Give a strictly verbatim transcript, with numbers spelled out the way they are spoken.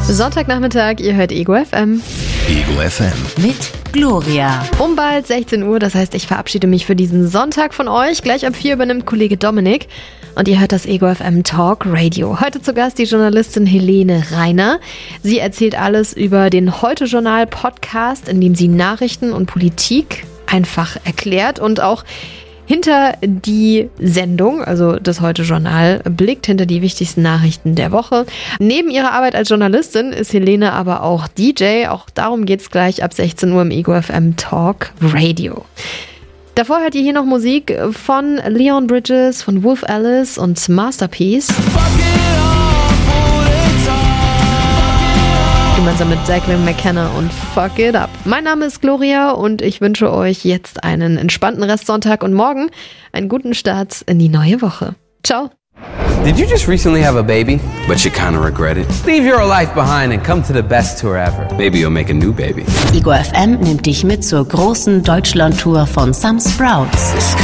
Sonntagnachmittag, ihr hört Ego F M. Ego F M. Mit Gloria. Um bald sechzehn Uhr, das heißt, ich verabschiede mich für diesen Sonntag von euch. Gleich ab vier übernimmt Kollege Dominik und ihr hört das Ego F M Talk Radio. Heute zu Gast die Journalistin Helene Reiner. Sie erzählt alles über den Heute-Journal-Podcast, in dem sie Nachrichten und Politik einfach erklärt und auch hinter die Sendung, also das Heute-Journal, blickt hinter die wichtigsten Nachrichten der Woche. Neben ihrer Arbeit als Journalistin ist Helene aber auch D J. Auch darum geht's gleich ab sechzehn Uhr im Ego F M Talk Radio. Davor hört ihr hier noch Musik von Leon Bridges, von Wolf Alice und Masterpiece. Gemeinsam mit Declan McKenna und Fuck It Up. Mein Name ist Gloria und ich wünsche euch jetzt einen entspannten Restsonntag und morgen einen guten Start in die neue Woche. Ciao. Did you just recently have a baby, but you kind of regret it? Leave your life behind and come to the best tour ever. Maybe you'll make a new baby. Ego F M nimmt dich mit zur großen Deutschland-Tour von Some Sprouts.